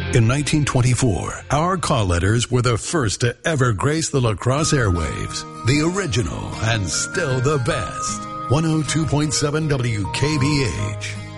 In 1924, our call letters were the first to ever grace the La Crosse airwaves. The original and still the best. 102.7 WKBH.